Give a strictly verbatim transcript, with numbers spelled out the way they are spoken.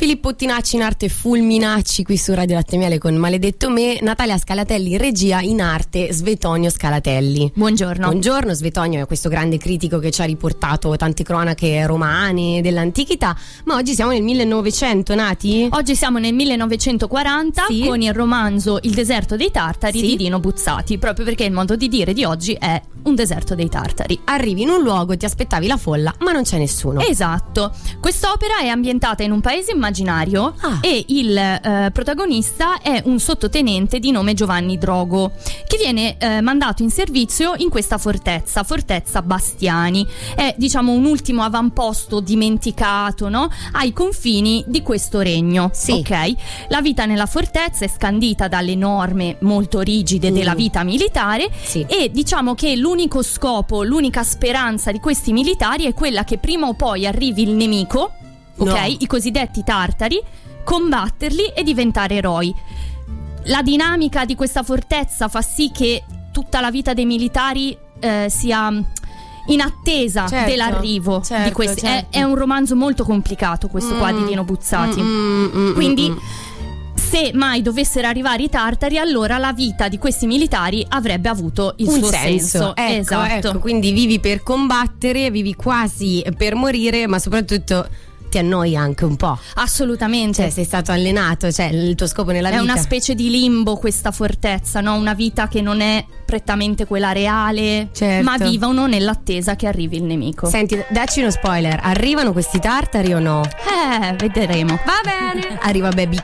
Filippo Tinacci in arte Fulminacci qui su Radio Latte e Miele con Maledetto Me, Natalia Scalatelli in regia, in arte Svetonio Scalatelli. Buongiorno. Buongiorno, Svetonio è questo grande critico che ci ha riportato tante cronache romane dell'antichità, ma oggi siamo nel millenovecento, Nati? Oggi siamo nel millenovecentoquaranta, sì, con il romanzo Il deserto dei Tartari, sì, di Dino Buzzati, proprio perché il modo di dire di oggi è un deserto dei Tartari. Arrivi in un luogo, ti aspettavi la folla, ma non c'è nessuno. Esatto. Quest'opera è ambientata in un paese immaginario ah. e il eh, protagonista è un sottotenente di nome Giovanni Drogo, che viene eh, mandato in servizio in questa fortezza, Fortezza Bastiani. È, diciamo, un ultimo avamposto dimenticato, no? Ai confini di questo regno. Sì. Ok? La vita nella fortezza è scandita dalle norme molto rigide mm. della vita militare, sì, e diciamo che l'unico scopo, l'unica speranza di questi militari è quella che prima o poi arrivi il nemico, ok? No. I cosiddetti tartari, combatterli e diventare eroi. La dinamica di questa fortezza fa sì che tutta la vita dei militari eh, sia in attesa, certo, dell'arrivo, certo, di questi. Certo. È, è un romanzo molto complicato questo mm. qua di Dino Buzzati. Mm, mm, mm, Quindi mm. se mai dovessero arrivare i tartari, allora la vita di questi militari avrebbe avuto il un suo senso. senso. Ecco, esatto. Ecco, quindi vivi per combattere, vivi quasi per morire, ma soprattutto ti annoi anche un po'. Assolutamente. Cioè, sei stato allenato, cioè il tuo scopo nella è vita. È una specie di limbo questa fortezza, no? Una vita che non è prettamente quella reale, certo, ma vivono nell'attesa che arrivi il nemico. Senti, dacci uno spoiler, arrivano questi tartari o no? Eh, vedremo. Va bene. Arriva Baby